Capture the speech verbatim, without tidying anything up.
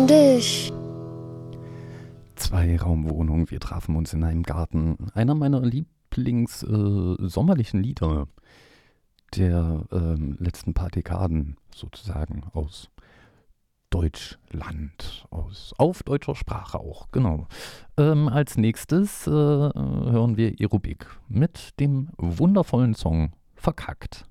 um dich. Zwei Raumwohnung, wir trafen uns in einem Garten. Einer meiner Lieblings äh, sommerlichen Lieder der ähm, letzten paar Dekaden sozusagen aus Deutschland, aus, auf deutscher Sprache auch, genau. Ähm, als nächstes äh, hören wir Aerobik mit dem wundervollen Song Verkackt.